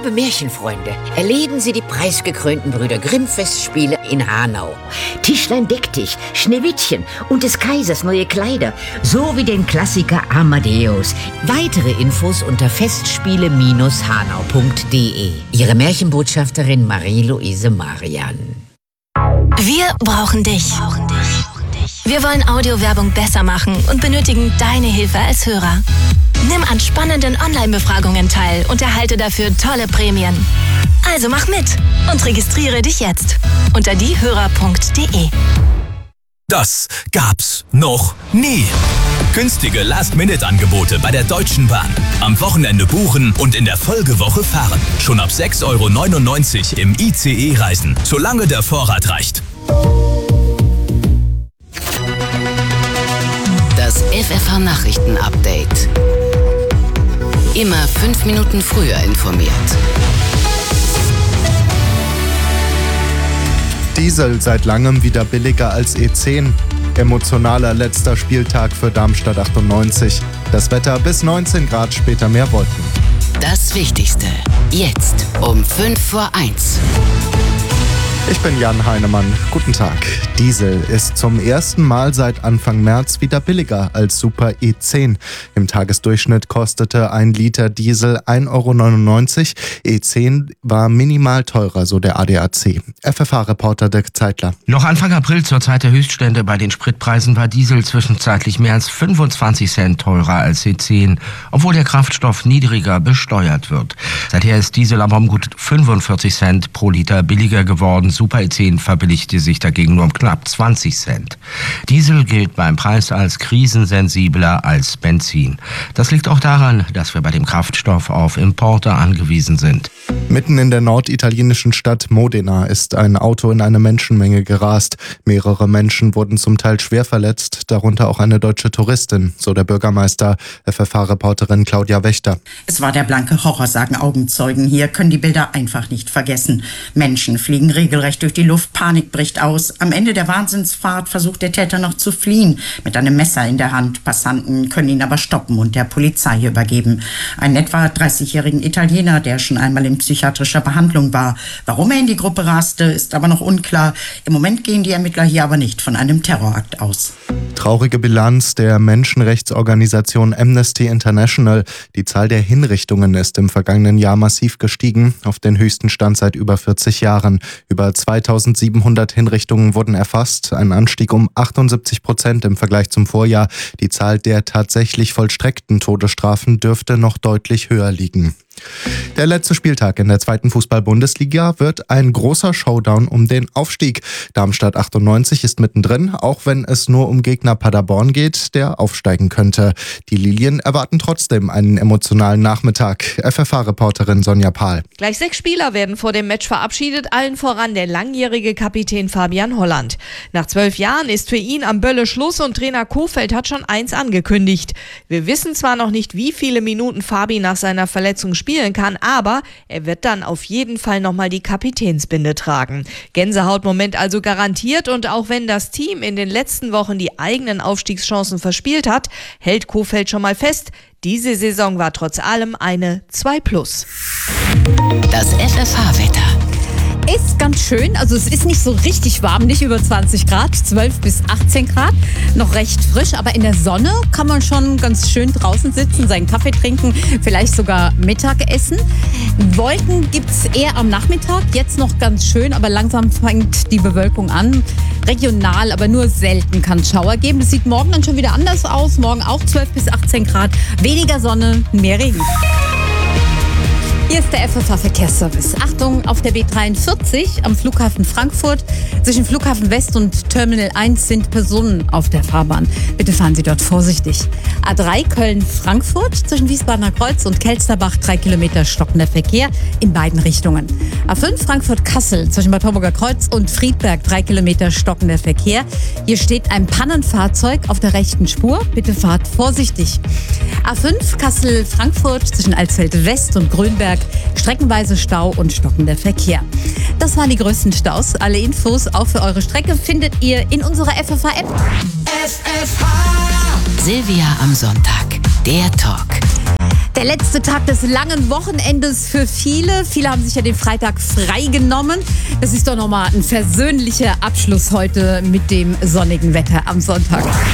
Liebe Märchenfreunde, erleben Sie die preisgekrönten Brüder Grimm-Festspiele in Hanau. Tischlein deck dich, Schneewittchen und des Kaisers neue Kleider, sowie den Klassiker Amadeus. Weitere Infos unter festspiele-hanau.de. Ihre Märchenbotschafterin Marie-Louise Marian. Wir brauchen dich. Wir wollen Audiowerbung besser machen und benötigen deine Hilfe als Hörer. Nimm an spannenden Online-Befragungen teil und erhalte dafür tolle Prämien. Also mach mit und registriere dich jetzt unter diehörer.de. Das gab's noch nie. Günstige Last-Minute-Angebote bei der Deutschen Bahn. Am Wochenende buchen und in der Folgewoche fahren. Schon ab 6,99 € im ICE reisen, solange der Vorrat reicht. Das FFH-Nachrichten-Update. Immer 5 Minuten früher informiert. Diesel seit langem wieder billiger als E10. Emotionaler letzter Spieltag für Darmstadt 98. Das Wetter bis 19 Grad, später mehr Wolken. Das Wichtigste. Jetzt um 1:05. Ich bin Jan Heinemann. Guten Tag. Diesel ist zum ersten Mal seit Anfang März wieder billiger als Super E10. Im Tagesdurchschnitt kostete 1 Liter Diesel 1,99 €. E10 war minimal teurer, so der ADAC. FFH-Reporter Dirk Zeitler. Noch Anfang April zur Zeit der Höchststände bei den Spritpreisen war Diesel zwischenzeitlich mehr als 25 Cent teurer als E10, obwohl der Kraftstoff niedriger besteuert wird. Seither ist Diesel aber um gut 45 Cent pro Liter billiger geworden. Super E10 verbilligte sich dagegen nur um knapp 20 Cent. Diesel gilt beim Preis als krisensensibler als Benzin. Das liegt auch daran, dass wir bei dem Kraftstoff auf Importe angewiesen sind. Mitten in der norditalienischen Stadt Modena ist ein Auto in eine Menschenmenge gerast. Mehrere Menschen wurden zum Teil schwer verletzt, darunter auch eine deutsche Touristin, so der Bürgermeister. FFH-Reporterin Claudia Wächter. Es war der blanke Horror, sagen Augenzeugen. Hier können die Bilder einfach nicht vergessen. Menschen fliegen regelrecht durch die Luft, Panik bricht aus. Am Ende der Wahnsinnsfahrt versucht der Täter noch zu fliehen, mit einem Messer in der Hand. Passanten können ihn aber stoppen und der Polizei übergeben. Einen etwa 30-jährigen Italiener, der schon einmal in psychiatrischer Behandlung war. Warum er in die Gruppe raste, ist aber noch unklar. Im Moment gehen die Ermittler hier aber nicht von einem Terrorakt aus. Traurige Bilanz der Menschenrechtsorganisation Amnesty International. Die Zahl der Hinrichtungen ist im vergangenen Jahr massiv gestiegen, auf den höchsten Stand seit über 40 Jahren. Über 2700 Hinrichtungen wurden erfasst, ein Anstieg um 78% im Vergleich zum Vorjahr. Die Zahl der tatsächlich vollstreckten Todesstrafen dürfte noch deutlich höher liegen. Der letzte Spieltag in der 2. Fußball-Bundesliga wird ein großer Showdown um den Aufstieg. Darmstadt 98 ist mittendrin, auch wenn es nur um Gegner Paderborn geht, der aufsteigen könnte. Die Lilien erwarten trotzdem einen emotionalen Nachmittag. FFH-Reporterin Sonja Pahl. Gleich 6 Spieler werden vor dem Match verabschiedet, allen voran der langjährige Kapitän Fabian Holland. Nach 12 Jahren ist für ihn am Bölle Schluss und Trainer Kohfeldt hat schon eins angekündigt. Wir wissen zwar noch nicht, wie viele Minuten Fabi nach seiner Verletzung spielen kann, aber er wird dann auf jeden Fall nochmal die Kapitänsbinde tragen. Gänsehautmoment also garantiert, und auch wenn das Team in den letzten Wochen die eigenen Aufstiegschancen verspielt hat, hält Kohfeldt schon mal fest, diese Saison war trotz allem eine 2+. Das FFH-Wetter. Ist ganz schön, also es ist nicht so richtig warm, nicht über 20 Grad, 12 bis 18 Grad, noch recht frisch, aber in der Sonne kann man schon ganz schön draußen sitzen, seinen Kaffee trinken, vielleicht sogar Mittag essen. Wolken gibt es eher am Nachmittag, jetzt noch ganz schön, aber langsam fängt die Bewölkung an. Regional, aber nur selten kann es Schauer geben. Das sieht morgen dann schon wieder anders aus, morgen auch 12 bis 18 Grad, weniger Sonne, mehr Regen. Hier ist der FFH-Verkehrsservice. Achtung, auf der B43 am Flughafen Frankfurt. Zwischen Flughafen West und Terminal 1 sind Personen auf der Fahrbahn. Bitte fahren Sie dort vorsichtig. A3 Köln-Frankfurt zwischen Wiesbadener Kreuz und Kelsterbach 3 Kilometer stockender Verkehr in beiden Richtungen. A5 Frankfurt-Kassel zwischen Bad Homburger Kreuz und Friedberg 3 Kilometer stockender Verkehr. Hier steht ein Pannenfahrzeug auf der rechten Spur. Bitte fahrt vorsichtig. A5 Kassel-Frankfurt zwischen Alsfeld West und Grünberg. Streckenweise Stau und stockender Verkehr. Das waren die größten Staus. Alle Infos auch für eure Strecke findet ihr in unserer FFH-App. Silvia am Sonntag. Der Talk. Der letzte Tag des langen Wochenendes für viele. Viele haben sich ja den Freitag freigenommen. Das ist doch nochmal ein versöhnlicher Abschluss heute mit dem sonnigen Wetter am Sonntag.